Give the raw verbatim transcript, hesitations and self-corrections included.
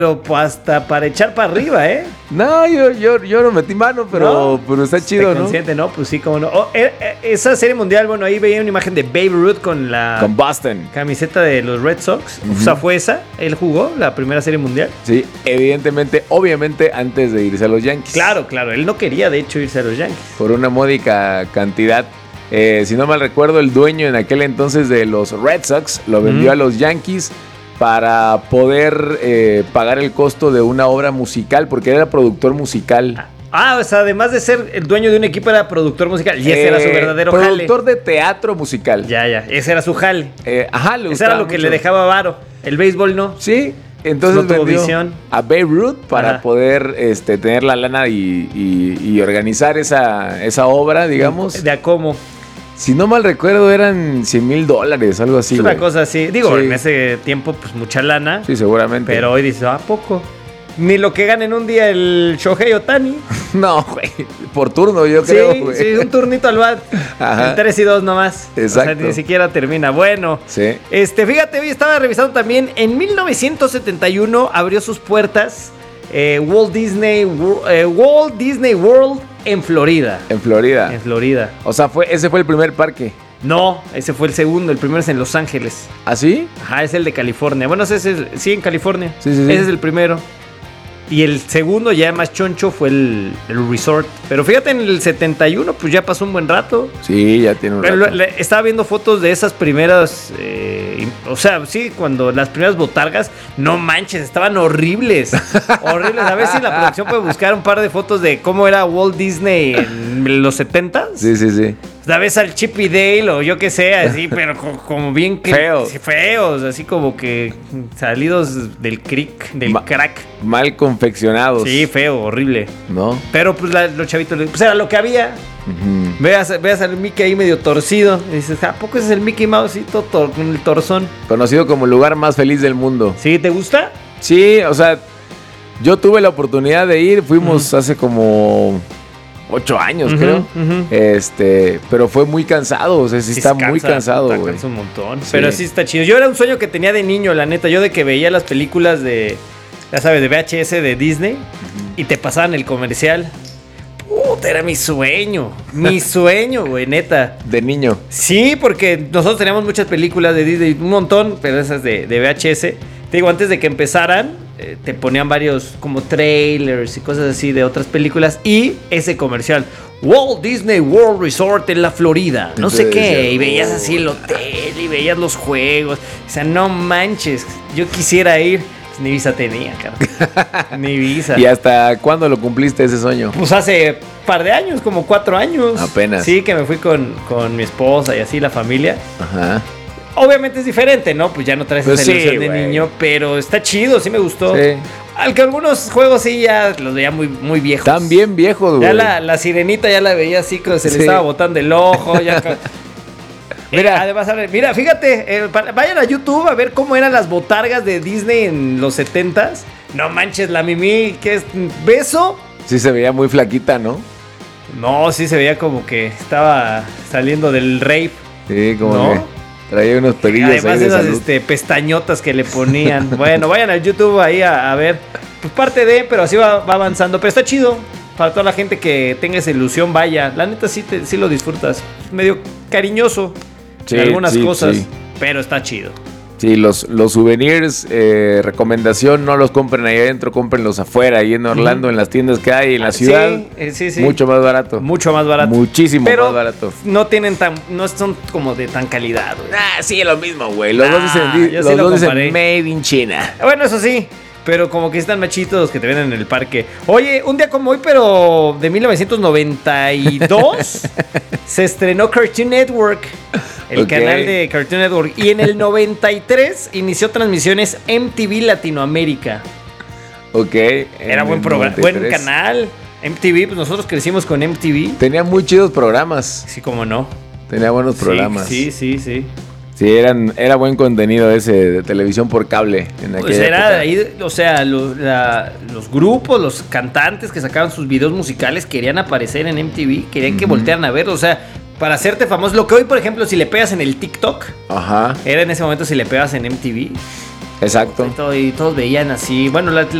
Pero pues, hasta para echar para arriba, ¿eh? No, yo, yo, yo no metí mano, pero, ¿No? pero está chido, ¿no? Consciente, ¿no? Pues sí, como no. Oh, eh, eh, esa serie mundial, bueno, ahí veía una imagen de Babe Ruth con la Con Boston. camiseta de los Red Sox. Uh-huh. O sea, fue esa. Él jugó la primera serie mundial. Sí, evidentemente, obviamente, antes de irse a los Yankees. Claro, claro. Él no quería, de hecho, irse a los Yankees. Por una módica cantidad. Eh, si no mal recuerdo, el dueño en aquel entonces de los Red Sox lo vendió uh-huh. a los Yankees para poder eh, pagar el costo de una obra musical, porque era productor musical. Ah, o sea, además de ser el dueño de un equipo, era productor musical. Y ese eh, era su verdadero productor jale. Productor de teatro musical. Ya, ya. Ese era su jale. Eh, ajá, le Ese era lo que mucho. le dejaba varo. El béisbol no. Sí. Entonces no tuvo vendió visión. a Babe Ruth para Ajá. poder este, tener la lana y, y, y organizar esa, esa obra, digamos. De a cómo. Si no mal recuerdo, eran cien mil dólares, algo así. Es una güey. cosa así. Digo, sí. en ese tiempo, pues mucha lana. Sí, seguramente. Pero hoy dices, ¿a poco? Ni lo que gana en un día el Shohei Ohtani. No, güey. Por turno, yo sí, creo, güey. Sí, un turnito al bat. Ajá. tres y dos nomás. Exacto. O sea, ni siquiera termina. Bueno. Sí. Este, fíjate, hoy estaba revisando también. En mil novecientos setenta y uno abrió sus puertas eh, Walt Disney, eh, Walt Disney World en Florida. En Florida. En Florida. O sea, fue, ese fue el primer parque. No, ese fue el segundo. El primero es en Los Ángeles. ¿Ah, sí? Ajá, es el de California. Bueno, ese es el, sí, en California. Sí, sí, sí. Ese es el primero. Y el segundo, ya más choncho, fue el, el resort. Pero fíjate, en el setenta y uno, pues ya pasó un buen rato. Sí, ya tiene un Pero rato. le, estaba viendo fotos de esas primeras... Eh, o sea, sí, cuando las primeras botargas, no manches, estaban horribles. Horribles. A ver si la producción puede buscar un par de fotos de cómo era Walt Disney en los setentas. Sí, sí, sí. La ves al Chip y Dale o yo qué sé, así, pero como, como bien... Que, feos. Feos, así como que salidos del crick, del Ma- crack. Mal confeccionados. Sí, feo, horrible. ¿No? Pero pues la, los chavitos, pues era lo que había. Uh-huh. Veas, veas al Mickey ahí medio torcido. Y dices, ¿a poco ese es el Mickey Mouse? Sí, todo tor- con el torzón. Conocido como el lugar más feliz del mundo. ¿Sí? ¿Te gusta? Sí, o sea, yo tuve la oportunidad de ir. Fuimos uh-huh. hace como... Ocho años, uh-huh, creo. Uh-huh. Este, pero fue muy cansado. O sea, sí, sí está cansa, muy cansado, güey. Cansa un montón. Sí. Pero sí está chido. Yo era un sueño que tenía de niño, la neta. Yo de que veía las películas de, ya sabes, de V H S de Disney uh-huh. y te pasaban el comercial. Puta, era mi sueño. Mi sueño, güey, neta. De niño. Sí, porque nosotros teníamos muchas películas de Disney, un montón, pero esas de, de V H S. Te digo, antes de que empezaran, eh, te ponían varios como trailers y cosas así de otras películas. Y ese comercial, Walt Disney World Resort en la Florida, no sé qué. Y veías así el hotel y veías los juegos. O sea, no manches, yo quisiera ir. Pues ni visa tenía, cabrón. Ni visa. ¿Y hasta cuándo lo cumpliste ese sueño? Pues hace un par de años, como cuatro años. Apenas. Sí, que me fui con, con mi esposa y así, la familia. Ajá. Obviamente es diferente, ¿no? Pues ya no traes pues esa ilusión sí, de wey. niño, pero está chido, sí me gustó. Sí. Al que algunos juegos sí ya los veía muy, muy viejos. Están bien viejos, güey. Ya la, la sirenita ya la veía así, como se sí. le estaba botando el ojo. Ya... mira, eh, además, a ver, mira, fíjate, eh, vayan a YouTube a ver cómo eran las botargas de Disney en los setentas. No manches, la Mimi, ¿qué es? ¿Beso? Sí se veía muy flaquita, ¿no? No, sí se veía como que estaba saliendo del rave. Sí, como ¿no? que traía unos pelillos. Además ahí de esas salud. este, pestañotas que le ponían. Bueno, vayan al YouTube ahí a, a ver. Pues parte de, pero así va, va avanzando. Pero está chido. Para toda la gente que tenga esa ilusión, vaya. La neta sí, te, sí lo disfrutas. Medio cariñoso sí, en algunas sí, cosas. Sí. Pero está chido. Sí, los, los souvenirs, eh, recomendación, no los compren ahí adentro, cómprenlos afuera, ahí en Orlando, uh-huh. en las tiendas que hay, en la ciudad. Sí, eh, sí, sí. Mucho más barato. Mucho más barato. Muchísimo pero más barato. No tienen tan, no son como de tan calidad, güey. Ah, sí, lo mismo, güey. Los ah, dos dicen, los sí dos dicen comparé. Made in China. Bueno, eso sí. Pero como que están machitos los que te ven en el parque. Oye, un día como hoy, pero de mil novecientos noventa y dos, se estrenó Cartoon Network. El okay. canal de Cartoon Network. Y en el noventa y tres inició transmisiones M T V Latinoamérica. Ok. Era buen programa, buen canal. M T V, pues nosotros crecimos con M T V. Tenía muy chidos programas. Sí, cómo no. Tenía buenos programas. Sí, sí, sí, sí. Sí, eran, era buen contenido ese de televisión por cable en aquella pues era época. ahí, o sea, lo, la, los grupos, los cantantes que sacaban sus videos musicales querían aparecer en M T V, querían uh-huh. que voltearan a verlo, o sea, para hacerte famoso. Lo que hoy, por ejemplo, si le pegas en el TikTok, ajá, era en ese momento si le pegas en M T V. Exacto. Y, todo, y todos veían así. Bueno, la,